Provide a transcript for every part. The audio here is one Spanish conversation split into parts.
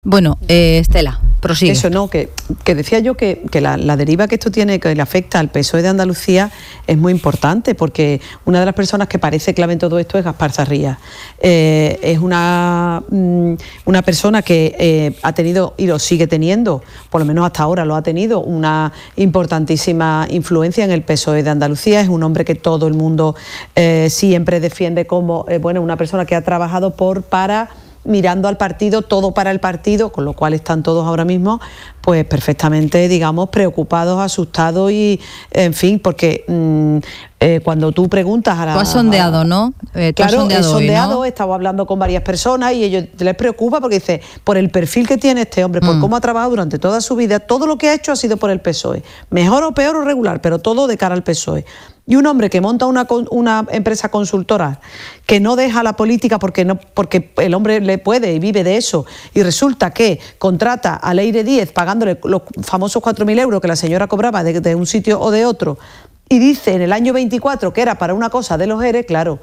Bueno, Estela, prosigue. Eso no, que decía yo que la deriva que esto tiene, que le afecta al PSOE de Andalucía, es muy importante, porque una de las personas que parece clave en todo esto es Gaspar Sarría. Es una persona que ha tenido, y lo sigue teniendo, por lo menos hasta ahora lo ha tenido, una importantísima influencia en el PSOE de Andalucía. Es un hombre que todo el mundo siempre defiende como una persona que ha trabajado para mirando al partido, todo para el partido, con lo cual están todos ahora mismo pues perfectamente, digamos, preocupados, asustados y, en fin, porque cuando tú preguntas a la... Tú has sondeado, ¿no? Claro, he sondeado, ¿no? he estado hablando con varias personas y ellos les preocupa porque dice, por el perfil que tiene este hombre, por cómo ha trabajado durante toda su vida, todo lo que ha hecho ha sido por el PSOE, mejor o peor o regular, pero todo de cara al PSOE. Y un hombre que monta una empresa consultora que no deja la política porque el hombre le puede y vive de eso, y resulta que contrata a Leire Díez pagándole los famosos 4.000 euros que la señora cobraba de un sitio o de otro, y dice en el año 24 que era para una cosa de los ERE, claro,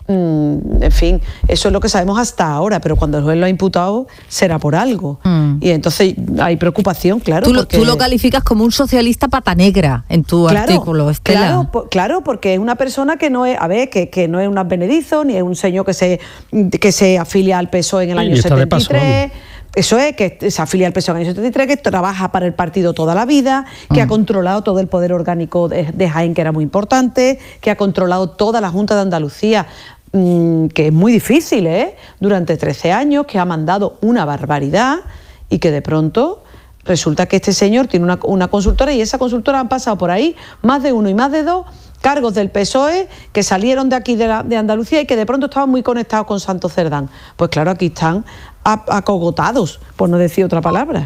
en fin, eso es lo que sabemos hasta ahora, pero cuando el juez lo ha imputado será por algo. Y entonces hay preocupación, claro. Tú lo calificas como un socialista pata negra en tu artículo, Estela. Claro, porque es una persona que no es, que no es un advenedizo, ni es un señor que se afilia al PSOE en el año 73. Eso es, que se afilia al PSOE en el año 73, que trabaja para el partido toda la vida, que ha controlado todo el poder orgánico de Jaén, que era muy importante, que ha controlado toda la Junta de Andalucía, que es muy difícil, durante 13 años, que ha mandado una barbaridad y que de pronto resulta que este señor tiene una consultora, y esa consultora han pasado por ahí más de uno y más de dos cargos del PSOE que salieron de aquí de Andalucía y que de pronto estaban muy conectados con Santos Cerdán. Pues claro, aquí están acogotados, por no decir otra palabra.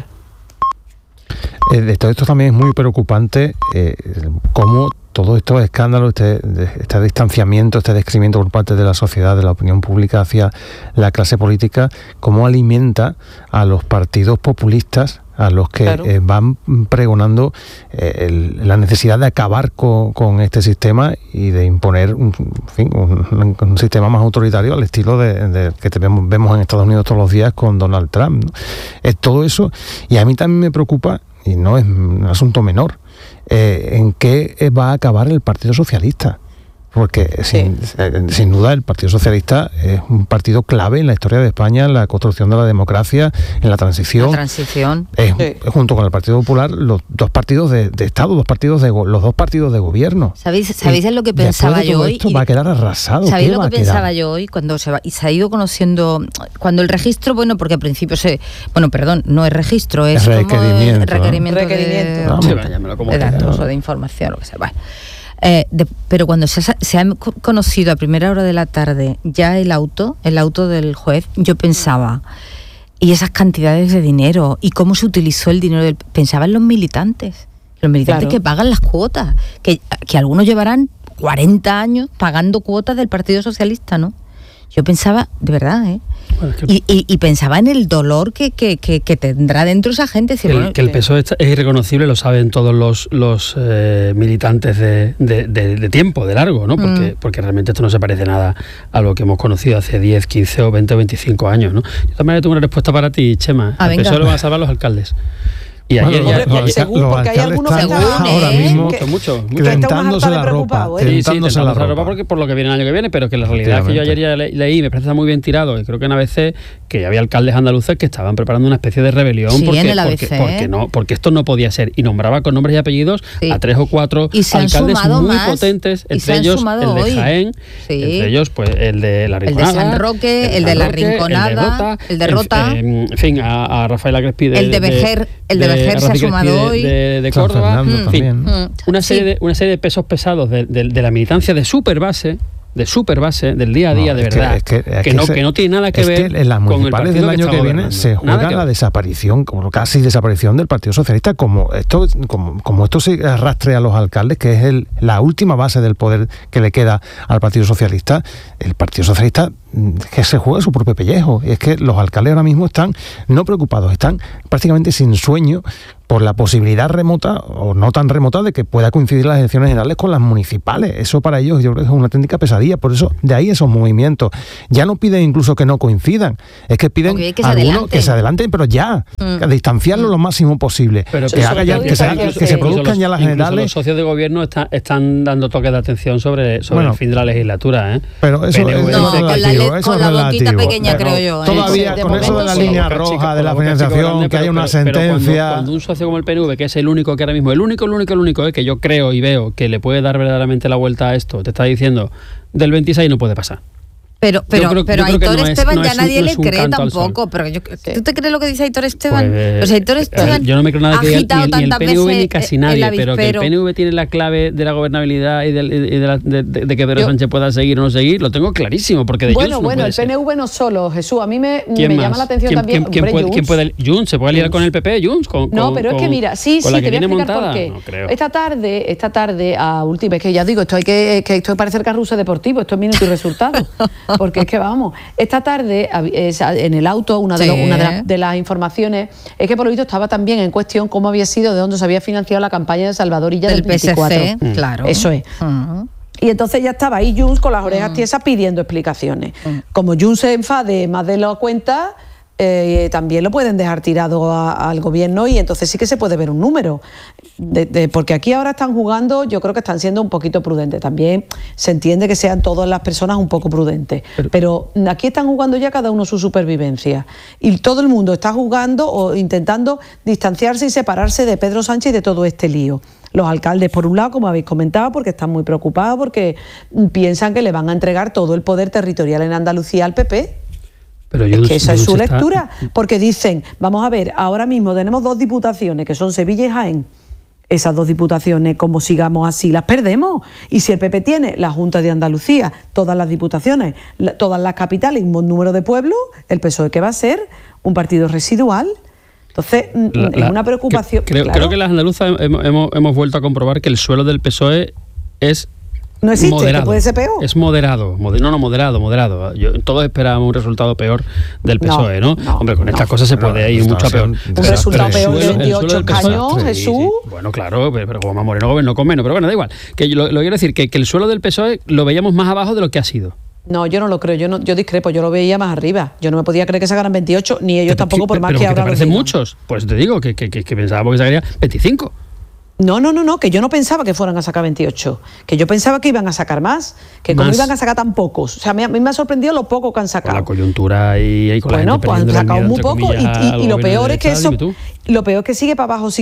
De todo esto también es muy preocupante cómo todos estos escándalos, este distanciamiento, este descrecimiento por parte de la sociedad, de la opinión pública hacia la clase política, cómo alimenta a los partidos populistas, a los que claro, van pregonando la necesidad de acabar con este sistema y de imponer un sistema más autoritario al estilo de que vemos en Estados Unidos todos los días con Donald Trump, ¿no? Es todo eso, y a mí también me preocupa, y no es un asunto menor, en qué va a acabar el Partido Socialista. Porque sin duda el Partido Socialista es un partido clave en la historia de España, en la construcción de la democracia, en la transición. Junto con el Partido Popular, los dos partidos de Estado, los dos partidos de gobierno. ¿Sabéis en lo que pensaba yo hoy? Esto va a quedar arrasado. ¿Sabéis lo que pensaba yo hoy? Cuando se ha ido conociendo, cuando el registro, porque al principio no es registro, es requerimiento, como requerimiento de datos o de información, lo que sea. Bueno. Pero cuando se ha conocido a primera hora de la tarde ya el auto del juez, yo pensaba, y esas cantidades de dinero, y cómo se utilizó el dinero, pensaba en los militantes claro, que pagan las cuotas, que algunos llevarán 40 años pagando cuotas del Partido Socialista, ¿no? Yo pensaba, de verdad, y pensaba en el dolor que tendrá dentro esa gente. Que el PSOE es irreconocible, lo saben todos los militantes de tiempo, de largo, ¿no? Porque realmente esto no se parece nada a lo que hemos conocido hace 10, 15 o 20 o 25 años, ¿no? Yo también tengo una respuesta para ti, Chema. El PSOE lo van a salvar los alcaldes. Y ayer porque hay algunos que ahora mismo tentándose la ropa, tentándose la ropa porque por lo que viene el año que viene, pero que la realidad es que yo ayer ya leí, me parece muy bien tirado, y creo que en ABC que había alcaldes andaluces que estaban preparando una especie de rebelión porque esto no podía ser, y nombraba con nombres y apellidos a 3 o 4 alcaldes muy potentes, entre ellos el de Jaén, entre ellos pues el de La Rinconada, el de San Roque, el de La Rinconada, el de Rota, en fin, a Rafaela Crespi, el de Vejer, se ha sumado hoy de Córdoba, en fin, una serie de pesos pesados de la militancia de superbase del día a día, de verdad, que no tiene nada que ver en las municipales con el del año que viene se juega la desaparición, como casi desaparición del Partido Socialista, como esto se arrastre a los alcaldes, que es la última base del poder que le queda al Partido Socialista. El Partido Socialista que se juega su propio pellejo. Y es que los alcaldes ahora mismo están no preocupados, están prácticamente sin sueño por la posibilidad remota o no tan remota de que pueda coincidir las elecciones generales con las municipales. Eso para ellos yo creo que es una auténtica pesadilla. Por eso, de ahí esos movimientos. Ya no piden incluso que no coincidan, es que piden algunos que se adelanten, pero ya, a distanciarlo lo máximo posible. Pero que haga ya, que se produzcan ya las generales. Los socios de gobierno están dando toques de atención sobre el fin de la legislatura, ¿eh? Pero eso es relativo, con la boquita pequeña, creo yo. Todavía con eso de la línea roja de la financiación, que hay una sentencia. Cuando un socio como el PNV, que es el único que ahora mismo, el único que yo creo y veo que le puede dar verdaderamente la vuelta a esto, te está diciendo, del 26 no puede pasar. Pero Aitor Esteban ya nadie le cree tampoco. Pero ¿tú te crees lo que dice Aitor Esteban? Pues Aitor Esteban yo no me creo nada que ni el PNV ni casi nadie, pero que el PNV tiene la clave de la gobernabilidad y de que Pedro Sánchez pueda seguir o no seguir, lo tengo clarísimo. Porque de bueno, el PNV no solo, Jesús. A mí me llama la atención también. ¿Quién puede? ¿Junts? ¿Se puede aliar con el PP? ¿Junts? No, pero es que mira, sí, te voy a explicar por qué. No creo. Esta tarde, a última, es que ya digo, esto parece el carrusel deportivo, esto es minuto y resultado. Porque es que vamos, esta tarde en el auto una de las informaciones es que por lo visto estaba también en cuestión cómo había sido, de dónde se había financiado la campaña de Salvador Illa del 24. PSC, claro. Eso es. Y entonces ya estaba ahí Junts con las orejas tiesas pidiendo explicaciones. Como Junts se enfade más de la cuenta, también lo pueden dejar tirado al gobierno y entonces sí que se puede ver un número. Porque aquí ahora están jugando, yo creo que están siendo un poquito prudentes. También se entiende que sean todas las personas un poco prudentes. Pero aquí están jugando ya cada uno su supervivencia. Y todo el mundo está jugando o intentando distanciarse y separarse de Pedro Sánchez y de todo este lío. Los alcaldes, por un lado, como habéis comentado, porque están muy preocupados, porque piensan que le van a entregar todo el poder territorial en Andalucía al PP. Pero es que esa es su lectura, porque dicen, vamos a ver, ahora mismo tenemos 2 diputaciones, que son Sevilla y Jaén. Esas 2 diputaciones, como sigamos así, las perdemos. Y si el PP tiene la Junta de Andalucía, todas las diputaciones, todas las capitales, un buen número de pueblos, el PSOE, ¿qué va a ser? Un partido residual. Entonces, es una preocupación. Creo que las andaluzas hemos vuelto a comprobar que el suelo del PSOE es... No existe, moderado. Que puede ser peor. Es moderado. Moderado. Todos esperábamos un resultado peor del PSOE, ¿no? Hombre, con estas cosas se puede ir mucho peor. Un resultado peor de 28 escaños, Jesús. Sí. Bueno, claro, pero como Moreno gobernó con menos. Pero bueno, da igual. Que lo quiero decir, que el suelo del PSOE lo veíamos más abajo de lo que ha sido. No, yo no lo creo, yo discrepo, yo lo veía más arriba. Yo no me podía creer que sacaran 28, ni ellos tampoco, por más que ahora... Pero parecen muchos. Pues te digo que pensábamos que sacaría 25. No, que yo no pensaba que fueran a sacar 28, que yo pensaba que iban a sacar más, que como iban a sacar tan pocos. O sea, a mí me ha sorprendido lo poco que han sacado. Con la coyuntura y con la gente pues han sacado muy poco y lo peor es que eso, lo peor es que sigue para abajo.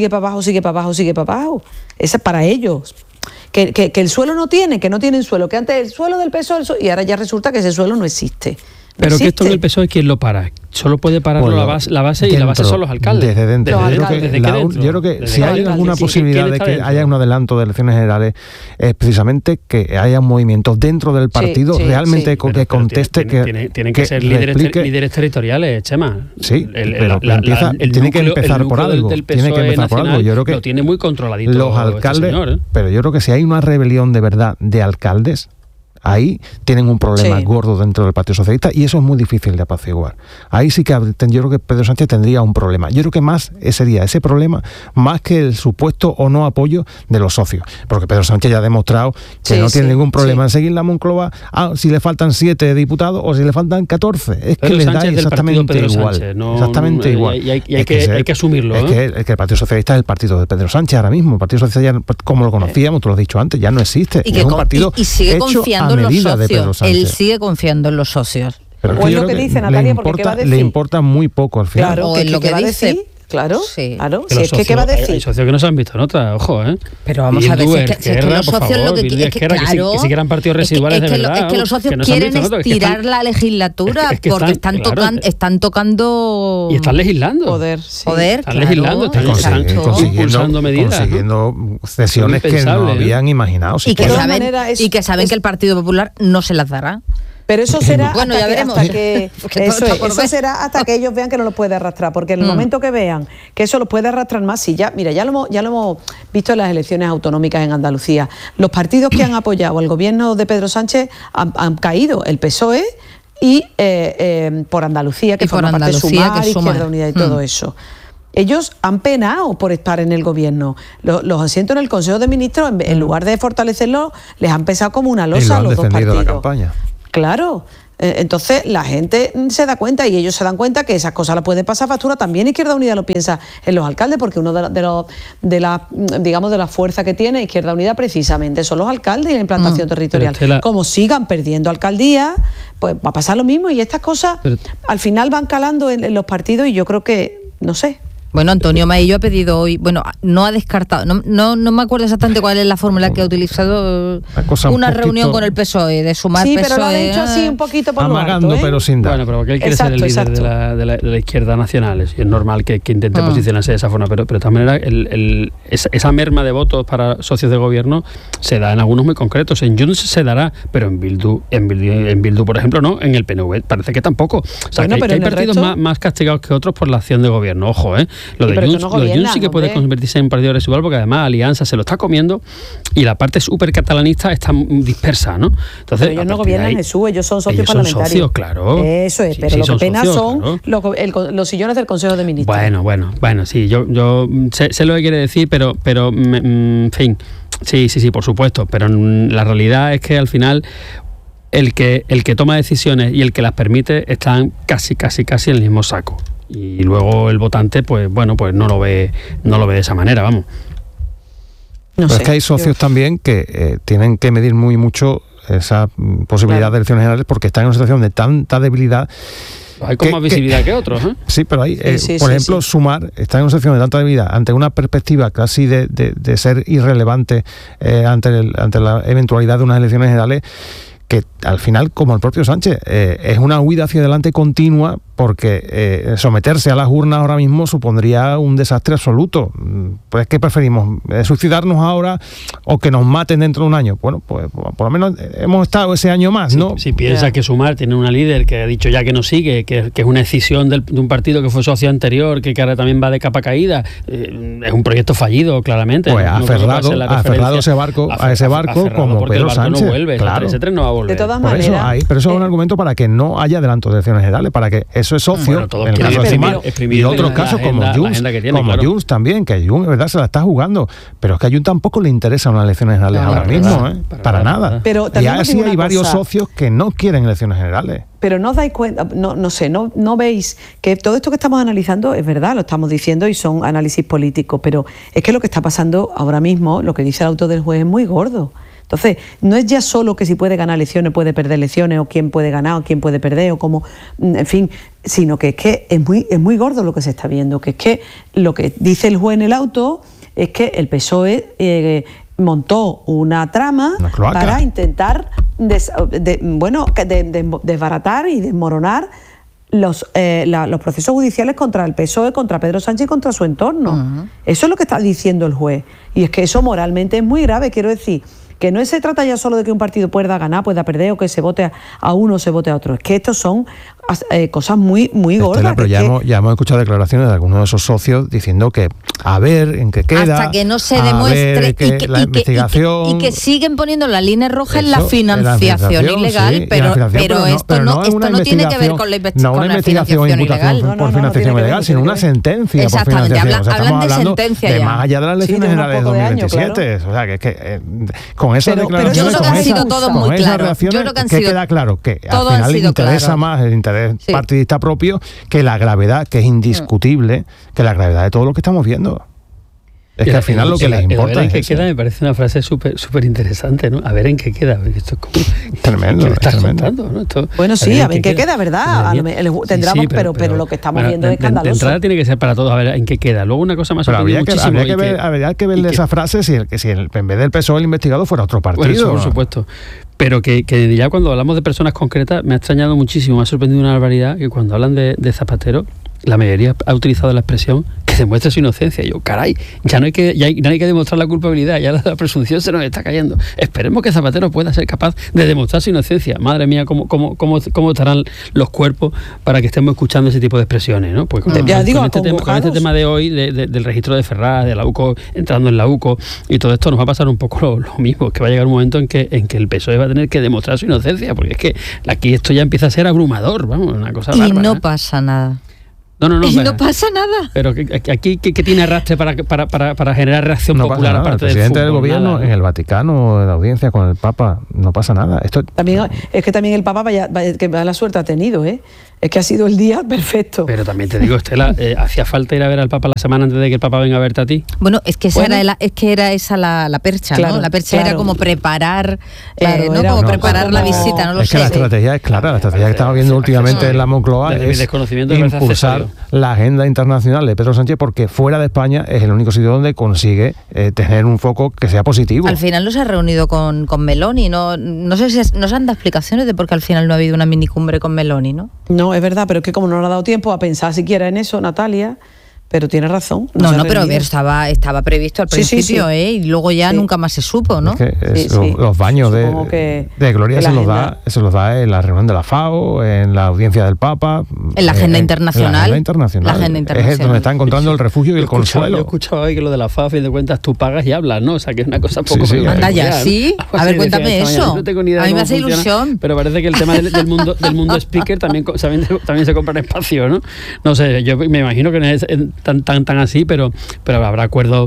Eso es para ellos. Que el suelo que no tienen suelo, que antes el suelo del PSOE y ahora ya resulta que ese suelo no existe. Pero que esto del PSOE, ¿quién lo para? Solo puede pararlo la base y la base son los alcaldes. Desde dentro. Yo creo que si hay alguna posibilidad de que haya un adelanto de elecciones generales, es precisamente que haya un movimiento dentro del partido realmente que conteste, tienen que ser líderes territoriales, Chema. Sí, pero tiene que empezar por algo. Yo creo que lo tiene muy controladito los alcaldes, pero yo creo que si hay una rebelión de verdad de alcaldes, ahí tienen un problema gordo dentro del Partido Socialista y eso es muy difícil de apaciguar. Ahí sí que yo creo que Pedro Sánchez tendría un problema. Yo creo que más sería ese problema más que el supuesto o no apoyo de los socios. Porque Pedro Sánchez ya ha demostrado que no tiene ningún problema en seguir la Moncloa si le faltan 7 diputados o si le faltan 14. Es Pedro que le da exactamente igual. Exactamente igual. Y hay que asumirlo. Es que el Partido Socialista es el partido de Pedro Sánchez ahora mismo. El Partido Socialista, como lo conocíamos, tú lo has dicho antes, ya no existe. Y es un partido sigue confiando en los socios. Él sigue confiando en los socios. Pero o es lo que dice Natalia, porque ¿qué va a decir? Le importa muy poco al final. Claro, es lo que va a decir. Claro. Si es que ¿qué va a decir? Hay socios que no se han visto en otra, ojo, ¿eh? Pero vamos a ver, si es que los socios lo que quieren, que si quieran partidos residuales de verdad. Es que los socios quieren estirar la legislatura porque están tocando... Y están legislando. Poder, están legislando, están impulsando medidas. Consiguiendo cesiones que no habían imaginado. Y que saben que el Partido Popular no se las dará. Pero eso será eso será hasta que ellos vean que no lo puede arrastrar, porque en el momento que vean que eso lo puede arrastrar más, si ya lo hemos visto en las elecciones autonómicas en Andalucía, los partidos que han apoyado al gobierno de Pedro Sánchez han caído, el PSOE y por Andalucía, que forma parte de Sumar, Izquierda Unida y todo eso. Ellos han penado por estar en el gobierno. Los asientos en el Consejo de Ministros, en lugar de fortalecerlos, les han pesado como una losa a los dos partidos. La campaña. Claro. Entonces la gente se da cuenta y ellos se dan cuenta que esas cosas las puede pasar factura. También Izquierda Unida lo piensa en los alcaldes, porque uno de la fuerza que tiene Izquierda Unida precisamente son los alcaldes y la implantación territorial. Como sigan perdiendo alcaldías, pues va a pasar lo mismo, y estas cosas al final van calando en los partidos, y yo creo que, no sé. Bueno, Antonio Maillo ha pedido hoy, no ha descartado, no me acuerdo exactamente cuál es la fórmula que ha utilizado, una reunión con el PSOE, de Sumar PSOE. Sí, pero lo ha dicho así un poquito por amagando, lo alto, pero sin dar. Bueno, pero porque él quiere ser el líder de la izquierda nacional, y es normal que intente posicionarse de esa forma, pero de todas maneras esa merma de votos para socios de gobierno se da en algunos muy concretos. En Junts se dará, pero en Bildu, por ejemplo, no, en el PNV parece que tampoco. O sea, que hay partidos más castigados que otros por la acción de gobierno, ojo, Lo de Junts sí que puede convertirse en un partido residual, porque además Alianza se lo está comiendo y la parte súper catalanista está dispersa, ¿no? Entonces, pero ellos no gobiernan, Jesús, ellos son socios parlamentarios. Son socios, claro. Eso es, pero lo que pena son los sillones del Consejo de Ministros. Bueno, sí, yo sé lo que quiere decir, pero en fin, sí, por supuesto, pero la realidad es que al final el que toma decisiones y el que las permite están casi en el mismo saco. Y luego el votante, pues no lo ve de esa manera, vamos. No sé, es que hay socios también que tienen que medir mucho esa posibilidad de elecciones generales, porque están en una situación de tanta debilidad. Hay con más visibilidad que otros, ¿eh? Sí, pero hay, por ejemplo, Sumar está en una situación de tanta debilidad ante una perspectiva casi de ser irrelevante ante la eventualidad de unas elecciones generales, que al final, como el propio Sánchez, es una huida hacia adelante continua, porque someterse a las urnas ahora mismo supondría un desastre absoluto. Pues, ¿qué preferimos? ¿Suicidarnos ahora o que nos maten dentro de un año? Bueno, pues por lo menos hemos estado ese año más, ¿no? Si piensa que Sumar tiene una líder que ha dicho ya que no sigue, que es una escisión de un partido que fue socio anterior, que ahora también va de capa caída, es un proyecto fallido, claramente. Pues ha aferrado a ese barco como Pedro Sánchez. No vuelve, claro. Ese tren no va a volver. De todas maneras. Pero eso es un argumento para que no haya adelanto de elecciones generales, para que eso es socio, en el caso de Sumar, y otros casos como Junts también, que Junts, verdad, se la está jugando, pero es que a Junts tampoco le interesan las elecciones generales ahora mismo, para nada. Pero y así hay varios socios que no quieren elecciones generales. Pero no os dais cuenta, no veis que todo esto que estamos analizando es verdad, lo estamos diciendo y son análisis políticos, pero es que lo que está pasando ahora mismo, lo que dice el auto del juez, es muy gordo. Entonces, no es ya solo que si puede ganar elecciones, puede perder elecciones, o quién puede ganar, o quién puede perder, o cómo, en fin, sino que es muy gordo lo que se está viendo, que es que lo que dice el juez en el auto es que el PSOE montó una trama para intentar desbaratar y desmoronar los procesos judiciales contra el PSOE, contra Pedro Sánchez y contra su entorno. Uh-huh. Eso es lo que está diciendo el juez. Y es que eso moralmente es muy grave, quiero decir, que no se trata ya solo de que un partido pueda ganar, pueda perder, o que se vote a uno o se vote a otro. Es que estos son cosas muy gordas. Estela, pero ya hemos escuchado declaraciones de algunos de esos socios diciendo que a ver en qué queda, hasta que no se demuestre y que siguen poniendo la línea roja en la financiación ilegal, sí, pero esto no tiene que ver con la financiación ilegal. Por financiación ilegal, sino una sentencia. Exactamente, hablan de sentencia de más allá de las elecciones generales de 2027. O sea, que con esas declaraciones, con esa reacción, que queda claro que al final le interesa más el interés partidista propio que la gravedad, que es indiscutible, que la gravedad de todo lo que estamos viendo. Es que al final lo que les importa a ver en qué queda me parece una frase súper interesante, ¿no? A ver en qué queda. Esto es como tremendo. Estás contando, ¿no? Esto, bueno, sí, a ver en qué queda, ¿verdad? Tendramos, pero lo que estamos viendo es escandaloso. De entrada tiene que ser para todos, a ver en qué queda. Luego una cosa más habría que ver esa frase si en vez del PSOE el investigado fuera otro partido. Bueno, eso, por supuesto. Pero que ya cuando hablamos de personas concretas me ha extrañado muchísimo, me ha sorprendido una barbaridad que cuando hablan de Zapatero, la mayoría ha utilizado la expresión que que demuestre su inocencia. Y yo, caray, ya no hay que demostrar la culpabilidad, ya la presunción se nos está cayendo. Esperemos que Zapatero pueda ser capaz de demostrar su inocencia. Madre mía, cómo estarán los cuerpos para que estemos escuchando ese tipo de expresiones, ¿no? Pues con este tema de hoy, del registro de Ferraz, de la UCO, entrando en la UCO, y todo esto nos va a pasar un poco lo mismo, que va a llegar un momento en que el PSOE va a tener que demostrar su inocencia, porque es que aquí esto ya empieza a ser abrumador, vamos, una cosa bárbara. Y no pasa nada. No, y no pasa nada. Pero aquí ¿qué tiene arrastre para generar reacción popular? Aparte el presidente del gobierno en el Vaticano, en la audiencia con el Papa, no pasa nada. También el Papa vaya que mala suerte ha tenido, ¿eh? Es que ha sido el día perfecto. Pero también te digo, Estela, ¿hacía falta ir a ver al Papa la semana antes de que el Papa venga a verte a ti? Bueno, es que era esa la percha, claro, ¿no? La percha era como preparar, preparar la visita, no lo sé. Es que la estrategia es clara, la estrategia que estamos viendo últimamente en la Moncloa es impulsar la agenda internacional de Pedro Sánchez, porque fuera de España es el único sitio donde consigue tener un foco que sea positivo. Al final no se ha reunido con Meloni, no sé si nos han dado explicaciones de por qué al final no ha habido una minicumbre con Meloni, ¿no? No, es verdad, pero es que como no le ha dado tiempo a pensar siquiera en eso, Natalia, pero tiene razón. No, pero a ver, estaba previsto al principio, sí. Y luego ya nunca más se supo, ¿no? Es que los baños de Gloria se los da en la reunión de la FAO, en la audiencia del Papa. En la agenda internacional. La agenda internacional. Es donde está encontrando el refugio y el consuelo. Yo he escuchado hoy que lo de la FAO, a fin de cuentas, tú pagas y hablas, ¿no? O sea, que es una cosa poco... Anda ya, ¿sí? A ver, cuéntame eso. A mí me hace ilusión. Pero parece que el tema del mundo speaker también se compra en espacio, ¿no? No sé, yo me imagino que no es tan así, pero habrá acuerdos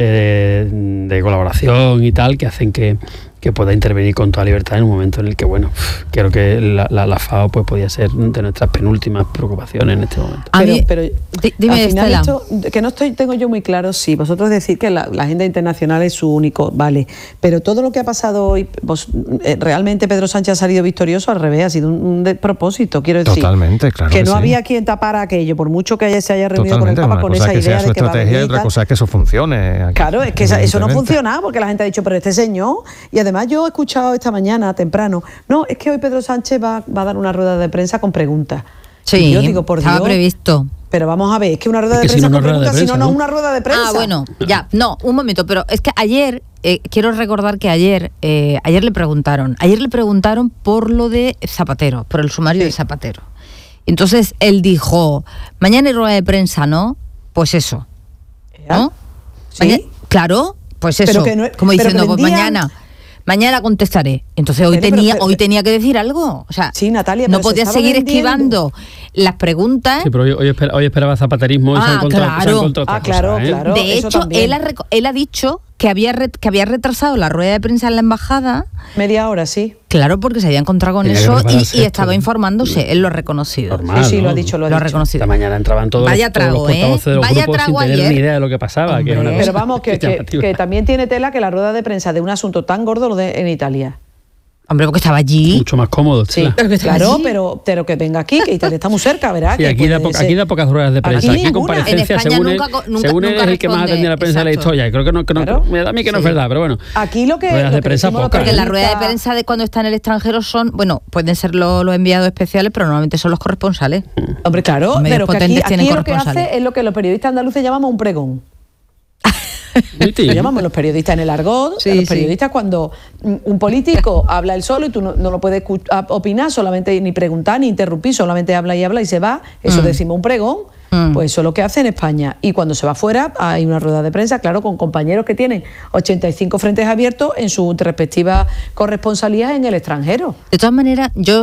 de colaboración y tal que hacen que pueda intervenir con toda libertad en un momento en el que, bueno, creo que la FAO pues podía ser de nuestras penúltimas preocupaciones en este momento. Dime, Estela. Esto, que tengo yo muy claro, sí, vosotros decís que la agenda internacional es su único, vale, pero todo lo que ha pasado hoy, realmente Pedro Sánchez ha salido victorioso, al revés, ha sido un despropósito, quiero decir. Totalmente, claro. Que no había quien tapara aquello, por mucho que se haya reunido con el Papa con esa idea de que va a venir. Y otra cosa es que eso funcione. Claro, es que eso no funciona, porque la gente ha dicho, pero este señor, y además yo he escuchado esta mañana temprano, no, es que hoy Pedro Sánchez va a dar una rueda de prensa con preguntas. Sí, y yo digo, estaba previsto. Pero vamos a ver, es que una rueda de prensa con preguntas, si no es una rueda de prensa. Ah, bueno, ya, no, un momento, pero es que ayer, quiero recordar que ayer le preguntaron por lo de Zapatero, por el sumario de Zapatero. Entonces él dijo, mañana hay rueda de prensa, ¿no? Pues eso, ¿no? ¿Sí? Claro, pues eso, como diciendo, pues mañana contestaré. Entonces hoy tenía que decir algo. O sea, sí, Natalia, no podía seguir esquivando las preguntas. Sí, pero hoy esperaba zapaterismo y se ha encontrado otra cosa, ¿eh? Claro. De hecho, él ha dicho que había retrasado la rueda de prensa en la embajada. Media hora, sí. Claro, porque se había encontrado con eso y estaba informándose. Él lo ha reconocido. Normal, sí, lo ha dicho. Lo ha reconocido. Esta mañana entraban todos los portavoces de los grupos sin tener ni idea de lo que pasaba. Hombre, que pero vamos, que también tiene tela que la rueda de prensa de un asunto tan gordo en Italia. Hombre, porque estaba allí. Mucho más cómodo. Sí, claro, pero que venga aquí, que Italia está muy cerca, ¿verdad? Sí, aquí da pocas ruedas de prensa. Aquí comparecencias, según él es el que más atendía a la prensa de la historia. Y creo que no me da a mí que no es verdad, pero bueno. Aquí lo que ruedas de prensa pocas. Porque la rueda de prensa de cuando está en el extranjero pueden ser los enviados especiales, pero normalmente son los corresponsales. Hombre, claro, pero que aquí lo que hace es lo que los periodistas andaluces llamamos un pregón. Lo llamamos los periodistas en el argot, los periodistas cuando un político habla él solo y tú no lo puedes opinar, solamente ni preguntar ni interrumpir, solamente habla y se va, eso decimos un pregón. Pues eso es lo que hace en España. Y cuando se va fuera hay una rueda de prensa, claro, con compañeros que tienen 85 frentes abiertos en su respectiva corresponsalía en el extranjero. De todas maneras, yo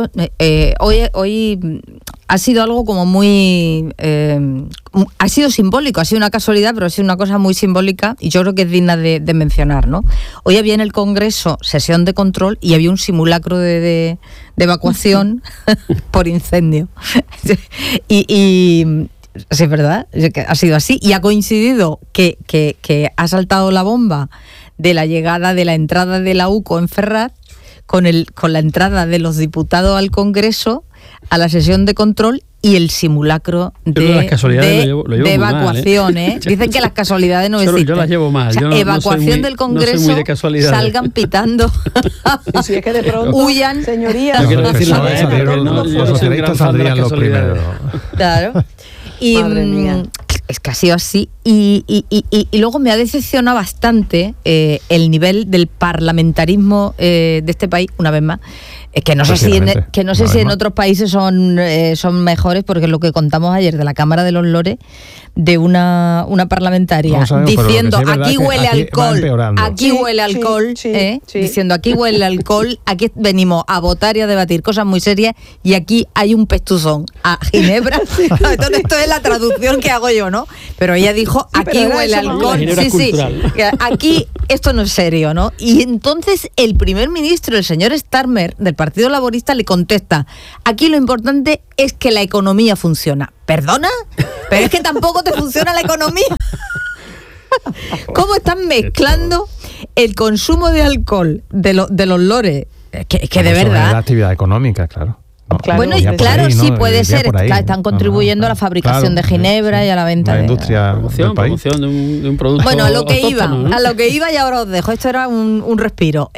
hoy ha sido algo como muy... ha sido simbólico, ha sido una casualidad, pero ha sido una cosa muy simbólica y yo creo que es digna de mencionar, ¿no? Hoy había en el Congreso sesión de control y había un simulacro de evacuación por incendio. y sí, es verdad, ha sido así. Y ha coincidido que ha saltado la bomba de la llegada de la entrada de la UCO en Ferraz con la entrada de los diputados al Congreso a la sesión de control y el simulacro de evacuación, mal, ¿eh? Dicen que las casualidades no existen. Yo las llevo mal. O sea, evacuación del Congreso, salgan pitando. Si es que de pronto huyan, señorías. Los socialistas saldrían los primeros. Claro. Y madre mía. Es que ha sido así y luego me ha decepcionado bastante el nivel del parlamentarismo de este país, una vez más. Que no sé si en otros países son mejores, porque es lo que contamos ayer de la Cámara de los Lores, de una parlamentaria diciendo aquí huele alcohol, diciendo aquí huele alcohol, aquí venimos a votar y a debatir cosas muy serias y aquí hay un pestuzón a Ginebra. Entonces esto es la traducción que hago yo, ¿no? Pero ella dijo aquí huele alcohol, aquí esto no es serio, ¿no? Y entonces el primer ministro, el señor Starmer del Partido Laborista, le contesta: aquí lo importante es que la economía funciona. ¿Perdona? Pero es que tampoco te funciona la economía. ¿Cómo están mezclando el consumo de alcohol de los lores? Que de verdad. La actividad económica, claro. Bueno, claro, sí puede ser. Están contribuyendo a la fabricación de Ginebra y a la venta de industria, promoción de un producto. Bueno, a lo que iba y ahora os dejo. Esto era un respiro.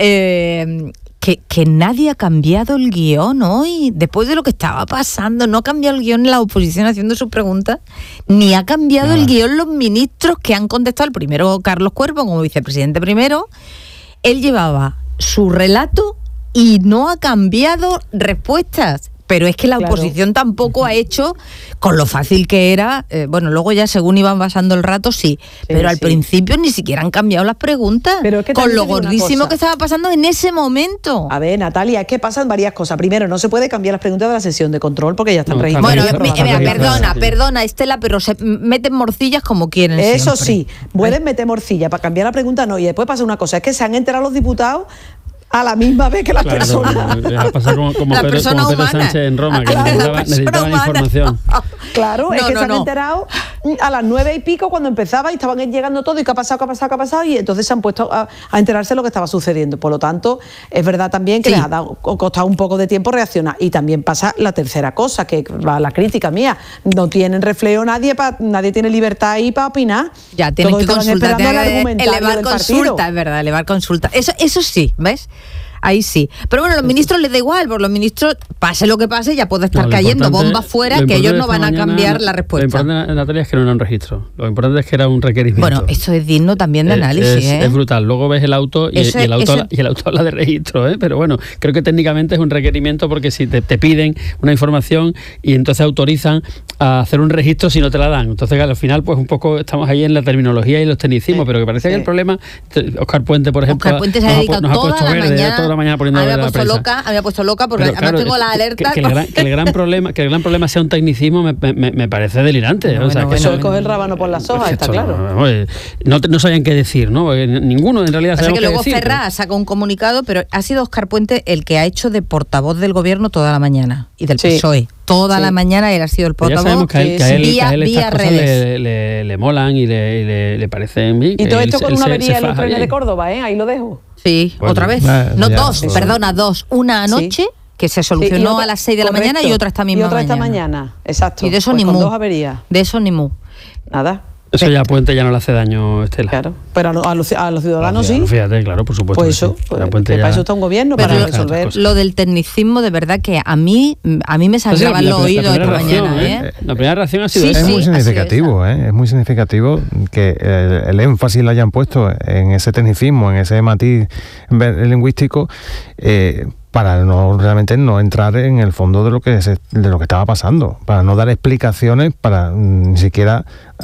Que nadie ha cambiado el guión hoy, después de lo que estaba pasando. No ha cambiado el guión la oposición haciendo sus preguntas, ni ha cambiado el guión los ministros que han contestado. El primero, Carlos Cuervo, como vicepresidente primero, él llevaba su relato y no ha cambiado respuestas. Pero es que la oposición tampoco ha hecho, con lo fácil que era, luego ya según iban pasando el rato, pero al principio ni siquiera han cambiado las preguntas, pero es que con lo gordísimo que estaba pasando en ese momento. A ver, Natalia, es que pasan varias cosas. Primero, no se puede cambiar las preguntas de la sesión de control porque ya están registradas. Bueno, perdona, Estela, pero se meten morcillas como quieren. Eso siempre. Sí, pueden meter morcilla, para cambiar la pregunta no. Y después pasa una cosa, es que se han enterado los diputados a la misma vez que las personas. Ha pasado como Pedro Sánchez en Roma, que necesitaba información. Claro, es que se han enterado a las 9 y pico cuando empezaba y estaban llegando todo y qué ha pasado, y entonces se han puesto a enterarse de lo que estaba sucediendo. Por lo tanto, es verdad también que les ha costado un poco de tiempo reaccionar. Y también pasa la tercera cosa, que va la crítica mía. No tienen reflejo nadie tiene libertad ahí para opinar. Ya, tienen que consultar, elevar consulta, es verdad, elevar consulta. Eso sí, ¿ves? Ahí sí. Pero bueno, a los ministros les da igual, porque los ministros, pase lo que pase, ya puede estar cayendo bombas fuera, que ellos no van a cambiar la respuesta. Lo importante, Natalia, es que no era un registro. Lo importante es que era un requerimiento. Bueno, esto es digno también de análisis. Es brutal. Luego ves el auto y el auto habla de registro, pero bueno, creo que técnicamente es un requerimiento, porque si te piden una información y entonces autorizan a hacer un registro si no te la dan. Entonces al final pues un poco estamos ahí en la terminología y los tecnicismos, pero que parece que el problema, Óscar Puente, por ejemplo, nos ha puesto toda la mañana poniendo había puesto loca porque pero, además tengo la alerta. Que el gran problema sea un tecnicismo me parece delirante. Eso es coger el rábano por las hojas, está claro. No sabían qué decir, ¿no? Ninguno en realidad sabía qué decir. Luego Ferraz sacó un comunicado, pero ha sido Óscar Puente el que ha hecho de portavoz del gobierno toda la mañana y del PSOE. Toda la mañana él ha sido el portavoz. Ya sabemos que a él estas cosas le molan y le parecen bien. Y todo esto con una avería en el tren de Córdoba, ahí lo dejo. Sí, otra vez. Dos. Una anoche, que se solucionó a las 6 de la mañana, y otra esta misma mañana. Y otra esta mañana, exacto. Y de eso pues ni con mu. 2 averías. De eso ni mu. Nada. Eso ya a Puente ya no le hace daño, Estela. Claro, pero a los ciudadanos sí. Fíjate, claro, por supuesto. Pues eso, para eso está un gobierno, pero para resolver. Lo del tecnicismo, de verdad que a mí me saltaban los oídos esta mañana. La primera reacción ha sido es muy significativo, es muy significativo que el énfasis lo hayan puesto en ese tecnicismo, en ese matiz lingüístico, para realmente no entrar en el fondo de lo que estaba pasando, para no dar explicaciones, para ni siquiera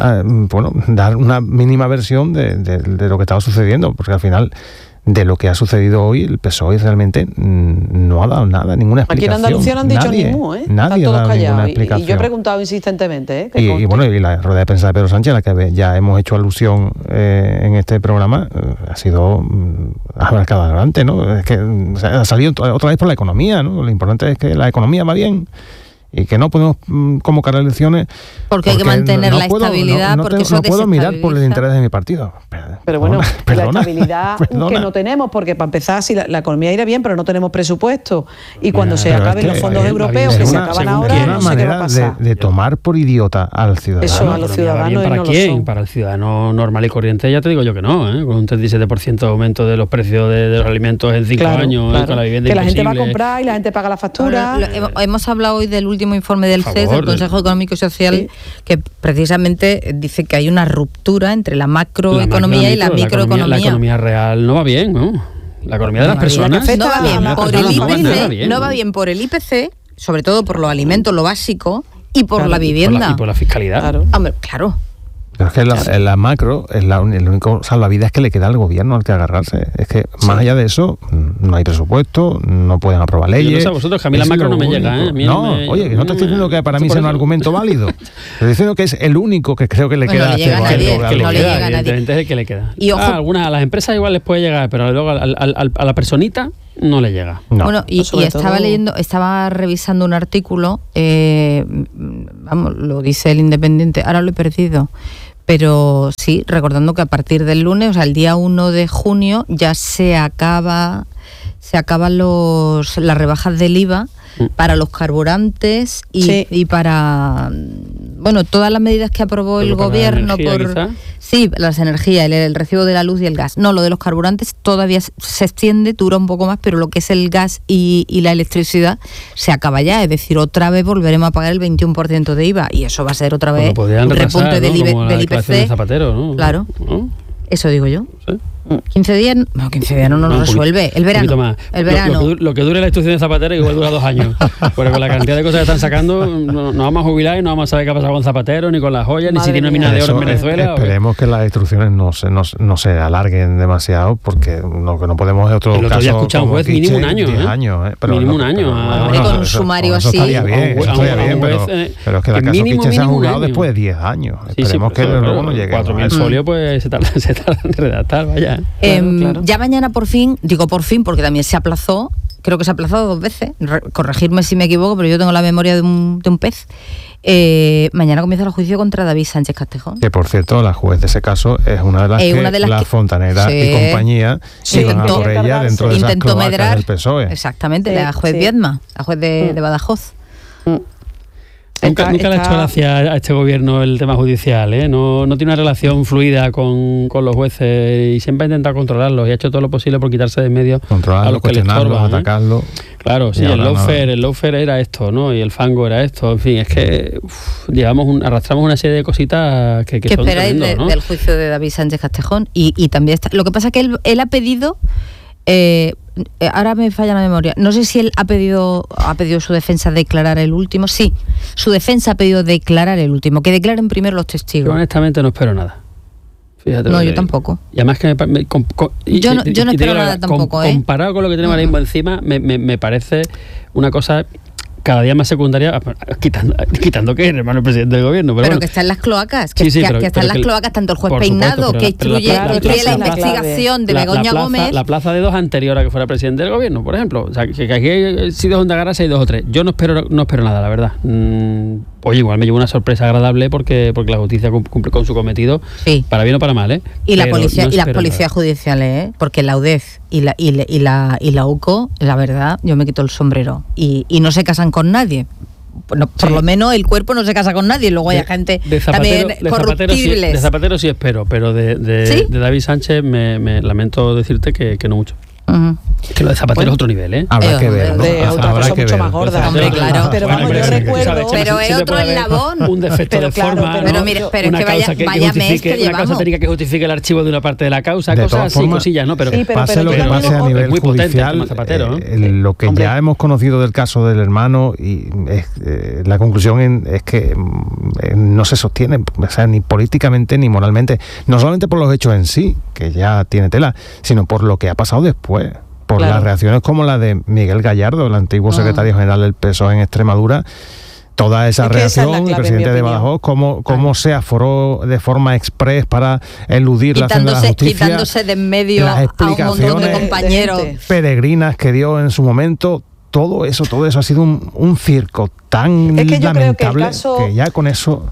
dar una mínima versión de lo que estaba sucediendo, porque al final de lo que ha sucedido hoy el PSOE realmente no ha dado nada, ninguna explicación. Aquí en Andalucía no han dicho ni mu, Nadie están todos callados. Y yo he preguntado insistentemente. Y la rueda de prensa de Pedro Sánchez, a la que ya hemos hecho alusión en este programa, ha sido abarcada adelante, ¿no? Es que ha salido otra vez por la economía, ¿no? Lo importante es que la economía va bien y que no podemos convocar elecciones porque hay que mantener la estabilidad, porque eso no puedo mirar por el interés de mi partido. Pero bueno, la estabilidad que no tenemos, porque para empezar, si la economía irá bien, pero no tenemos presupuesto. Y cuando se acaben los fondos europeos, que se acaban ahora, no sé qué va a pasar. De tomar por idiota al ciudadano. Eso, a los ciudadanos. ¿Para quién? Para el ciudadano normal y corriente, ya te digo yo que no, con un 37% de aumento de los precios de los alimentos en 5 años, con la vivienda que la gente va a comprar y la gente paga la factura. Hemos hablado hoy del último informe del CES, del Consejo Económico y Social, que precisamente dice que hay una ruptura entre la macroeconomía y la microeconomía. La economía real no va bien, ¿no? La economía de las personas no va bien por el IPC, no va bien por el IPC, sobre todo por los alimentos, lo básico, y por la vivienda. Y por la fiscalidad. Claro. Pero es que la macro es el único salvavidas que le queda al gobierno al que agarrarse. Es que más allá de eso, no hay presupuesto, no pueden aprobar leyes. Yo no sé vosotros, que a mí la macro no me llega. Oye, que no te estoy diciendo que para mí sea un argumento válido. Estoy diciendo que es el único que creo que le queda. Evidentemente es el que le queda. Y a las empresas igual les puede llegar, pero luego a la personita no le llega. Bueno, y estaba revisando un artículo, lo dice El Independiente, ahora lo he perdido, pero sí, recordando que a partir del lunes, o sea, el día 1 de junio, ya se acaban las rebajas del IVA para los carburantes y para todas las medidas que aprobó el gobierno las energías, el recibo de la luz y el gas. No, lo de los carburantes todavía se extiende, dura un poco más, pero lo que es el gas y la electricidad se acaba ya, es decir, otra vez volveremos a pagar el 21% de IVA y eso va a ser otra vez un repunte del IPC. De Zapatero, ¿no? Claro. ¿No? Eso digo yo. ¿Sí? 15 días no lo resuelve. El verano. Más. El verano. Lo que dure la instrucción de Zapatero igual dura 2 años. Pero con la cantidad de cosas que están sacando, no vamos a jubilar y no vamos a saber qué ha pasado con Zapatero, ni con las joyas, ni si tiene una mina de oro en Venezuela. Esperemos que las instrucciones no se alarguen demasiado, porque lo que no podemos es otro caso. El otro día escuchado un juez mínimo un año. 10 años, mínimo un año. Con un sumario así. Eso estaría bien, pero es que la caso Quiche se ha juzgado después de 10 años. Esperemos que luego no llegue. 4.000 folios pues se tarda en redactar, vaya. Claro. Ya mañana por fin, porque también se aplazó, creo que se ha aplazado 2 veces, corregirme si me equivoco, pero yo tengo la memoria de un pez. Mañana comienza el juicio contra David Sánchez Castejón. Que por cierto, la juez de ese caso es una de las que Fontanera y compañía iban a por ella dentro de esas cloacas del PSOE. Exactamente, la juez Viedma, la juez de Badajoz. Nunca le ha hecho gracia a este gobierno el tema judicial, ¿eh? No tiene una relación fluida con los jueces y siempre ha intentado controlarlos y ha hecho todo lo posible por quitarse de en medio a los que le estorban, atacarlos. Claro, sí, el lawfare era esto, ¿no? Y el fango era esto. En fin, es que arrastramos una serie de cositas que ¿Qué son esperáis tremendo, ¿no? del juicio de David Sánchez Castejón? Y también está, lo que pasa es que él ha pedido... ahora me falla la memoria. No sé si él ha pedido su defensa declarar el último. Sí, su defensa ha pedido declarar el último, que declaren primero los testigos. Yo honestamente no espero nada. Fíjate, no, yo tampoco. Y además que yo no espero nada tampoco. Comparado con lo que tenemos ahora mismo encima, me parece una cosa cada día más secundaria, quitando que es el hermano presidente del gobierno. Pero bueno, que está en las cloacas, que está en las cloacas tanto el juez Peinado, que instruye la investigación de Begoña Gómez. La plaza de 2 anterior a que fuera presidente del gobierno, por ejemplo. O sea, que aquí si de Honda Garasa hay 2 o 3. Yo no espero nada, la verdad. Oye, igual me llevo una sorpresa agradable porque la justicia cumple con su cometido, para bien o para mal, ¿eh? Y la policía y las policías judiciales, ¿eh? Porque la UDEF y la UCO, la verdad, yo me quito el sombrero y no se casan con nadie. Por lo menos el cuerpo no se casa con nadie, luego hay gente también corruptible. De Zapatero sí espero, pero de David Sánchez me lamento decirte que no mucho. Que lo de Zapatero es otro nivel, ¿eh? Habrá que ver, ¿no? Habrá que mucho más gorda. Hombre, claro. Pero vamos, yo recuerdo... Pero es otro eslabón. Un defecto de forma, pero mire, pero una es que vaya mes que llevamos. Una causa técnica que justifique el archivo de una parte de la causa, de cosas así, cosillas, ¿no? Pero pase lo que pase a nivel muy judicial, Zapatero, lo que ya hemos conocido del caso del hermano, y la conclusión es que no se sostiene, o sea, ni políticamente ni moralmente, no solamente por los hechos en sí, que ya tiene tela, sino por lo que ha pasado después. Por las reacciones como la de Miguel Gallardo, el antiguo secretario general del PSOE en Extremadura, toda esa reacción, el presidente de Badajoz, cómo se aforó de forma express para eludir la acción de la justicia, quitándose de en medio las explicaciones a un montón de compañeros peregrinas que dio en su momento. Todo eso ha sido un circo tan lamentable que ya con eso...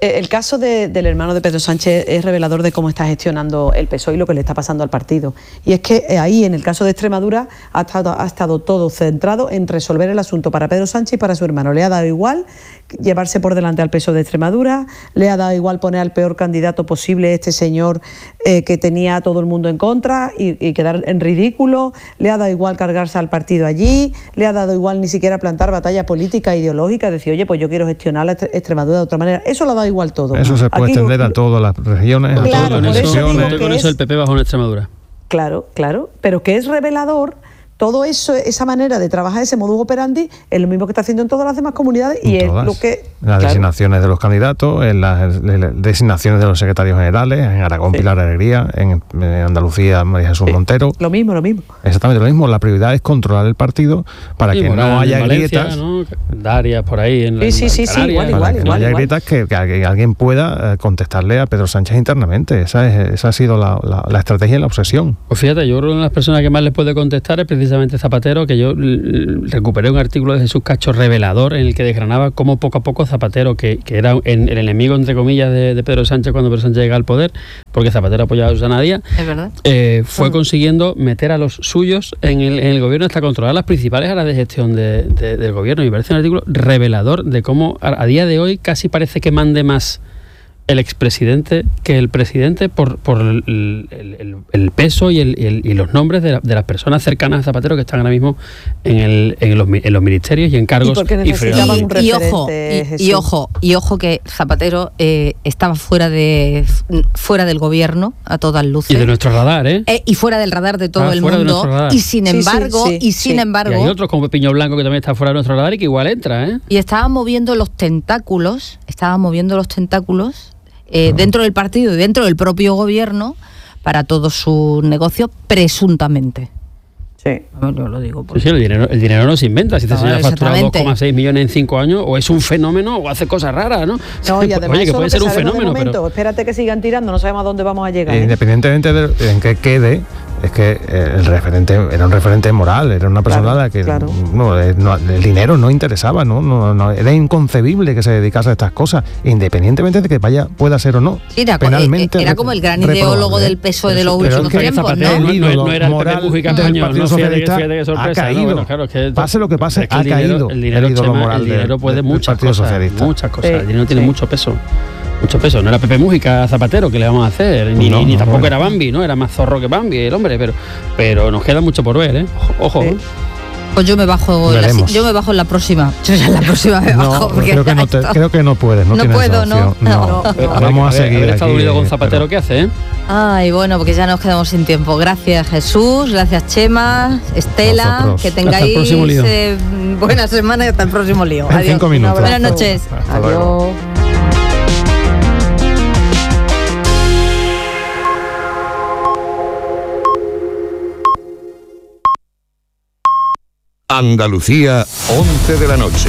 El caso del hermano de Pedro Sánchez es revelador de cómo está gestionando el PSOE y lo que le está pasando al partido. Y es que ahí, en el caso de Extremadura, ha estado todo centrado en resolver el asunto para Pedro Sánchez y para su hermano. Le ha dado igual llevarse por delante al PSOE de Extremadura, le ha dado igual poner al peor candidato posible, este señor que tenía a todo el mundo en contra y quedar en ridículo, le ha dado igual cargarse al partido allí, le ha dado igual ni siquiera plantar batalla política e ideológica, decir, oye, pues yo quiero gestionar la Extremadura de otra manera. Eso le ha dado igual todo. Eso se puede extender a todas las regiones, claro, a todas las regiones. Con eso el PP bajó en Extremadura. Claro, pero que es revelador. Todo eso, esa manera de trabajar, ese modus operandi, es lo mismo que está haciendo en todas las demás comunidades y es lo que... Las designaciones de los candidatos, en las designaciones de los secretarios generales, en Aragón Pilar Alegría, en Andalucía María Jesús Montero. Lo mismo. Exactamente lo mismo. La prioridad es controlar el partido para que no haya grietas. ¿No? Darias por ahí en igual. Para que no haya grietas, que alguien pueda contestarle a Pedro Sánchez internamente. Esa ha sido la estrategia y la obsesión. Pues fíjate, yo creo que una de las personas que más le puede contestar es precisamente Zapatero, que yo recuperé un artículo de Jesús Cacho revelador en el que desgranaba cómo poco a poco Zapatero, que era el enemigo entre comillas de Pedro Sánchez cuando Pedro Sánchez llega al poder, porque Zapatero apoyaba a Susana Díaz, es verdad, fue consiguiendo meter a los suyos en el gobierno hasta controlar las principales áreas de gestión del gobierno. Y me parece un artículo revelador de cómo a día de hoy casi parece que mande más el expresidente que el presidente por el peso y los nombres de las personas cercanas a Zapatero que están ahora mismo en los ministerios y en cargos y ojo que Zapatero estaba fuera del gobierno a todas luces y de nuestro radar, y fuera del radar de todo el mundo y sin embargo y hay otros como Pepiño Blanco que también está fuera de nuestro radar y que igual entra, y estaba moviendo los tentáculos dentro del partido y dentro del propio gobierno para todos sus negocios, presuntamente. Sí. Yo lo digo. Sí, el dinero no se inventa. Si este señor ha facturado 2,6 millones en 5 años, o es un fenómeno o hace cosas raras, ¿no? No, y además oye, que puede ser un fenómeno, pero... Espérate que sigan tirando, no sabemos a dónde vamos a llegar. Independientemente de en qué quede, es que el referente era un referente moral, era una persona a la que el dinero no interesaba, no era inconcebible que se dedicase a estas cosas, independientemente de que pueda ser o no. Penalmente era como el gran ideólogo del PSOE de los últimos tiempos, no era el PP Mújica español, no Socialista fíjate sorpresa, ha caído. Bueno, claro, pase lo que pase, ha caído. El dinero puede muchas cosas. El dinero tiene mucho peso. No era Pepe Mújica Zapatero, ¿qué le vamos a hacer? Ni tampoco era Bambi, ¿no? Era más zorro que Bambi el hombre, pero nos queda mucho por ver, ¿eh? Ojo. Sí. Pues yo me bajo en la próxima. Yo ya en la próxima me bajo. Creo que no puedes, no puedo, no. Vamos a seguir. Estados Unidos con Zapatero, ¿qué hace? Ay, bueno, porque ya nos quedamos sin tiempo. Gracias, Jesús, gracias, Chema, Estela, nosotros. Que tengáis buena semana y hasta el próximo lío. En 5 minutos. Buenas noches. Hasta luego. Andalucía, 11 de la noche.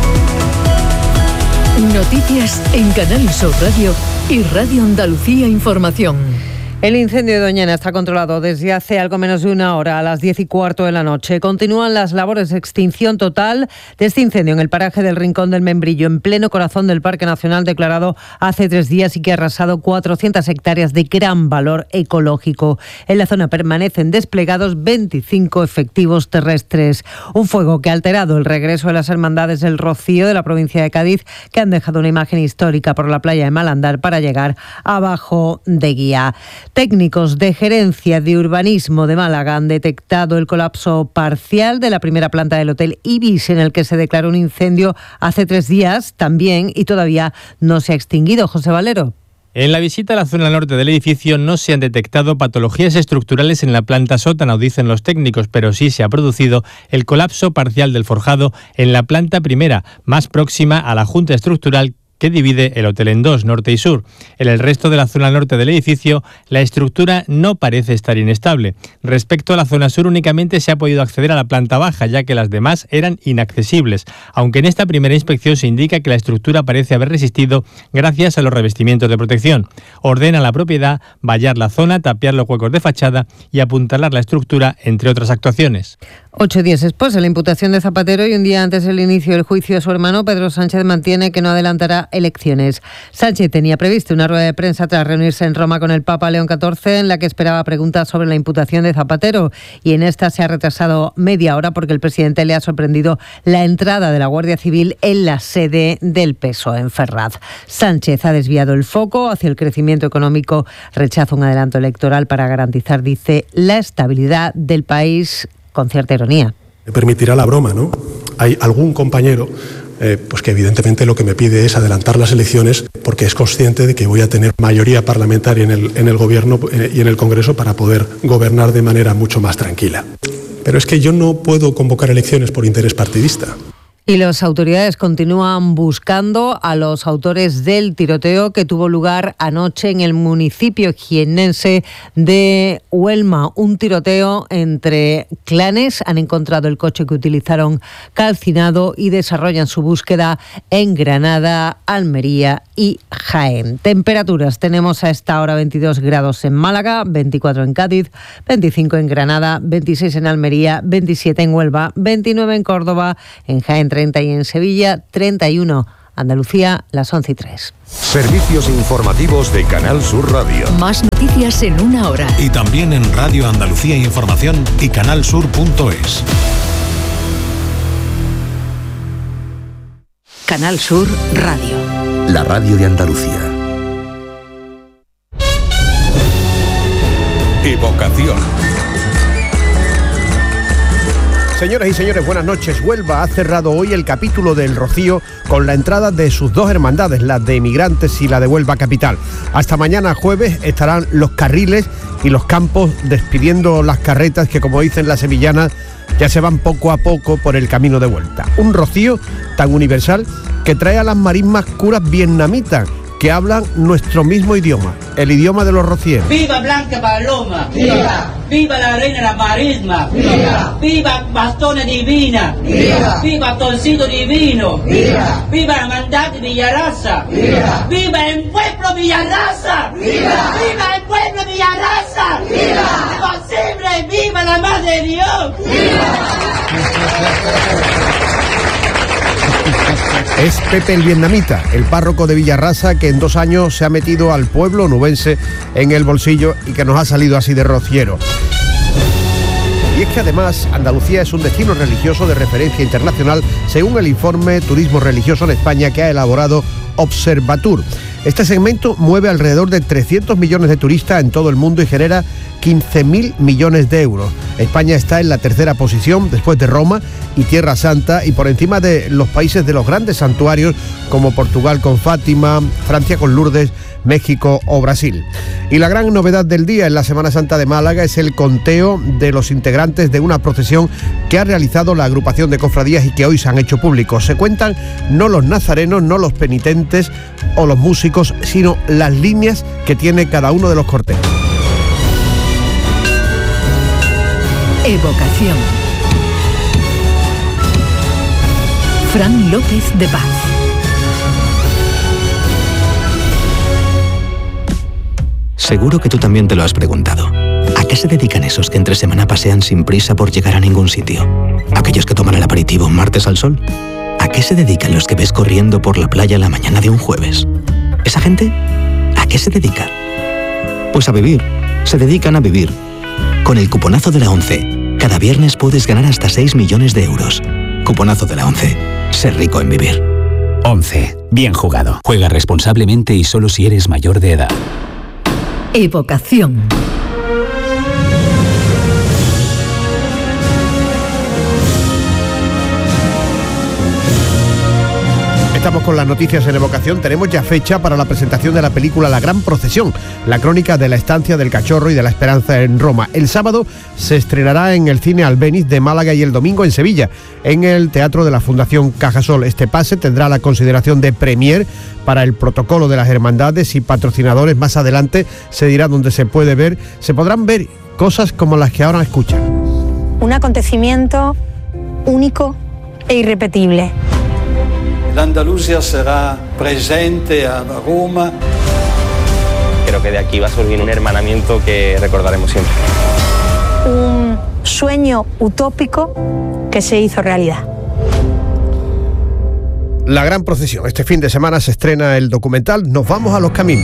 Noticias en Canal Sur Radio y Radio Andalucía Información. El incendio de Doñana está controlado desde hace algo menos de una hora, a las 10:15 de la noche. Continúan las labores de extinción total de este incendio en el paraje del Rincón del Membrillo, en pleno corazón del Parque Nacional declarado hace 3 días y que ha arrasado 400 hectáreas de gran valor ecológico. En la zona permanecen desplegados 25 efectivos terrestres. Un fuego que ha alterado el regreso de las hermandades del Rocío de la provincia de Cádiz, que han dejado una imagen histórica por la playa de Malandar para llegar a Bajo de Guía. Técnicos de Gerencia de Urbanismo de Málaga han detectado el colapso parcial de la primera planta del Hotel Ibis, en el que se declaró un incendio hace 3 días también y todavía no se ha extinguido. José Valero. En la visita a la zona norte del edificio no se han detectado patologías estructurales en la planta sótano, dicen los técnicos, pero sí se ha producido el colapso parcial del forjado en la planta primera, más próxima a la junta estructural que divide el hotel en 2, norte y sur. En el resto de la zona norte del edificio, la estructura no parece estar inestable. Respecto a la zona sur, únicamente se ha podido acceder a la planta baja, ya que las demás eran inaccesibles, aunque en esta primera inspección se indica que la estructura parece haber resistido gracias a los revestimientos de protección. Ordena la propiedad vallar la zona, tapiar los huecos de fachada y apuntalar la estructura, entre otras actuaciones. 8 días después de la imputación de Zapatero y un día antes del inicio del juicio a su hermano, Pedro Sánchez mantiene que no adelantará elecciones. Sánchez tenía previsto una rueda de prensa tras reunirse en Roma con el Papa León XIV, en la que esperaba preguntas sobre la imputación de Zapatero, y en esta se ha retrasado media hora porque el presidente le ha sorprendido la entrada de la Guardia Civil en la sede del PSOE en Ferraz. Sánchez ha desviado el foco hacia el crecimiento económico, rechaza un adelanto electoral para garantizar, dice, la estabilidad del país, con cierta ironía. Me permitirá la broma, ¿no? Hay algún compañero pues que evidentemente lo que me pide es adelantar las elecciones porque es consciente de que voy a tener mayoría parlamentaria en el Gobierno y en el Congreso para poder gobernar de manera mucho más tranquila. Pero es que yo no puedo convocar elecciones por interés partidista. Y las autoridades continúan buscando a los autores del tiroteo que tuvo lugar anoche en el municipio jiennense de Huelma. Un tiroteo entre clanes. Han encontrado el coche que utilizaron calcinado y desarrollan su búsqueda en Granada, Almería y Jaén. Temperaturas. Tenemos a esta hora 22 grados en Málaga, 24 en Cádiz, 25 en Granada, 26 en Almería, 27 en Huelva, 29 en Córdoba, en Jaén 30 y en Sevilla 31. Andalucía, las 11:03. Servicios informativos de Canal Sur Radio. Más noticias en una hora. Y también en Radio Andalucía Información y canalsur.es. Canal Sur Radio. La radio de Andalucía. Evocación. Señoras y señores, buenas noches. Huelva ha cerrado hoy el capítulo del Rocío con la entrada de sus dos hermandades, la de Emigrantes y la de Huelva Capital. Hasta mañana jueves estarán los carriles y los campos despidiendo las carretas que, como dicen las sevillanas, ya se van poco a poco por el camino de vuelta. Un rocío tan universal que trae a las marismas curas vietnamitas que hablan nuestro mismo idioma, el idioma de los rocieros. ¡Viva Blanca Paloma! ¡Viva! ¡Viva la reina de la marisma! ¡Viva! ¡Viva Bastones Divina! ¡Viva! ¡Viva Toncito Divino! ¡Viva! ¡Viva la hermandad de Villarraza! ¡Viva! ¡Viva el pueblo Villarraza! ¡Viva! ¡Viva el pueblo Villarraza! ¡Viva! ¡Imposible! ¡Viva la Madre de Dios! Es Pepe el Vietnamita, el párroco de Villarraza, que en 2 años se ha metido al pueblo nubense en el bolsillo y que nos ha salido así de rociero. Y es que además Andalucía es un destino religioso de referencia internacional, según el informe Turismo Religioso en España que ha elaborado Observatur. Este segmento mueve alrededor de 300 millones de turistas en todo el mundo y genera 15.000 millones de euros. España está en la tercera posición después de Roma y Tierra Santa y por encima de los países de los grandes santuarios como Portugal con Fátima, Francia con Lourdes, México o Brasil. Y la gran novedad del día en la Semana Santa de Málaga es el conteo de los integrantes de una procesión que ha realizado la agrupación de cofradías y que hoy se han hecho públicos. Se cuentan no los nazarenos, no los penitentes o los músicos, sino las líneas que tiene cada uno de los cortejos. Evocación. Fran López de Paz. Seguro que tú también te lo has preguntado. ¿A qué se dedican esos que entre semana pasean sin prisa por llegar a ningún sitio? ¿Aquellos que toman el aperitivo un martes al sol? ¿A qué se dedican los que ves corriendo por la playa la mañana de un jueves? ¿Esa gente? ¿A qué se dedica? Pues a vivir. Se dedican a vivir. Con el cuponazo de la 11, cada viernes puedes ganar hasta 6 millones de euros. Cuponazo de la 11. Ser rico en vivir. 11. Bien jugado. Juega responsablemente y solo si eres mayor de edad. Evocación. Estamos con las noticias en Evocación. Tenemos ya fecha para la presentación de la película La Gran Procesión, la crónica de la estancia del Cachorro y de la Esperanza en Roma. El sábado se estrenará en el Cine Albéniz de Málaga y el domingo en Sevilla, en el Teatro de la Fundación Cajasol. Este pase tendrá la consideración de premier para el protocolo de las hermandades y patrocinadores. Más adelante se dirá dónde se puede ver. Se podrán ver cosas como las que ahora escuchan. Un acontecimiento único e irrepetible. La Andalucía será presente a Roma. Creo que de aquí va a surgir un hermanamiento que recordaremos siempre. Un sueño utópico que se hizo realidad. La gran procesión. Este fin de semana se estrena el documental Nos vamos a los caminos.